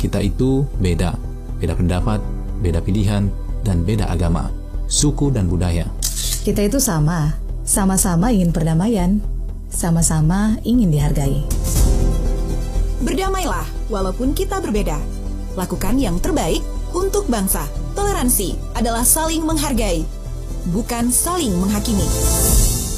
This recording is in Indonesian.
Kita itu beda pendapat, beda pilihan, dan beda agama, suku dan budaya. Kita itu sama-sama ingin perdamaian, sama-sama ingin dihargai. Berdamailah walaupun kita berbeda. Lakukan yang terbaik untuk bangsa. Toleransi adalah saling menghargai, bukan saling menghakimi.